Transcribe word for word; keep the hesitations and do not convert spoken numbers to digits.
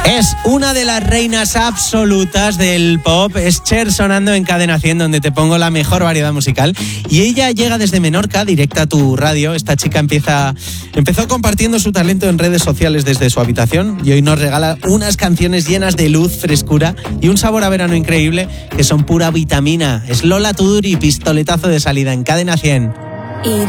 Es una de las reinas absolutas del pop, es Cher sonando en Cadena cien, donde te pongo la mejor variedad musical. Y ella llega desde Menorca, directa a tu radio. Esta chica empieza, empezó compartiendo su talento en redes sociales desde su habitación y hoy nos regala unas canciones llenas de luz, frescura y un sabor a verano increíble que son pura vitamina. Es Lola Tuduri, pistoletazo de salida en Cadena cien. Y